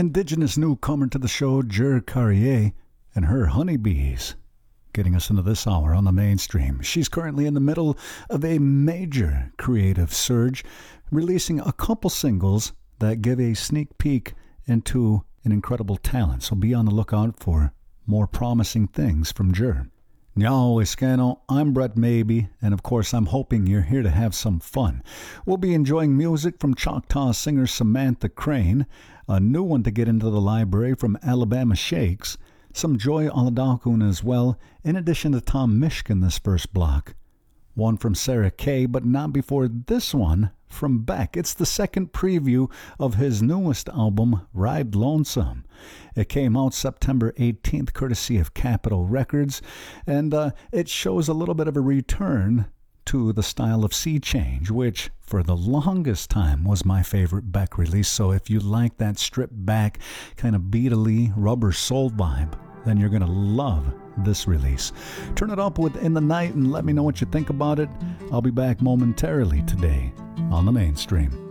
indigenous newcomer to the show, Jer Carrier, and her Honeybees, getting us into this hour on the mainstream. She's currently in the middle of a major creative surge, releasing a couple singles that give a sneak peek into an incredible talent. So be on the lookout for more promising things from Jer. Nyao Iskano, I'm Brett Maybe, and of course I'm hoping you're here to have some fun. We'll be enjoying music from Choctaw singer Samantha Crane, a new one to get into the library from Alabama Shakes, some Joy Oladokun as well, in addition to Tom Mishkin this first block. One from Sarah Kay, but not before this one from Beck. It's the second preview of his newest album, Ride Lonesome. It came out September 18th, courtesy of Capitol Records, and it shows a little bit of a return to the style of Sea Change, which for the longest time was my favorite Beck release. So if you like that stripped back, kind of beatly, rubber soul vibe, then you're going to love this release. Turn it up within the night and let me know what you think about it. I'll be back momentarily today on the mainstream.